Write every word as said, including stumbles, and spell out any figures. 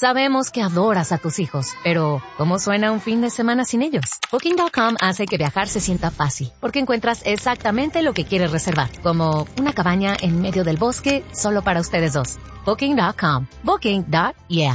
Sabemos que adoras a tus hijos, pero ¿cómo suena un fin de semana sin ellos? Booking punto com hace que viajar se sienta fácil, porque encuentras exactamente lo que quieres reservar, como una cabaña en medio del bosque solo para ustedes dos. Booking punto com. Booking. Yeah.